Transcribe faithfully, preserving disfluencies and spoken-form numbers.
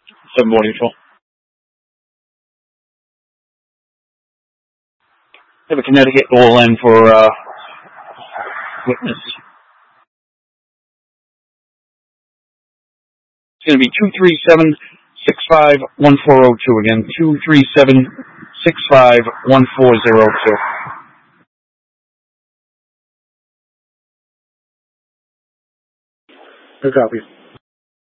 seven one four. Have a Connecticut all in for uh, witness. It's going to be two three seven six five one four zero two again. Two three seven six five one four zero two. Good copy.